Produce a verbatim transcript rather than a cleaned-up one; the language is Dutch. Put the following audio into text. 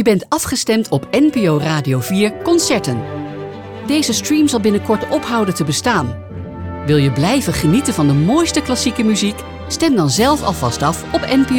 Je bent afgestemd op N P O Radio vier Concerten. Deze stream zal binnenkort ophouden te bestaan. Wil je blijven genieten van de mooiste klassieke muziek? Stem dan zelf alvast af op N P O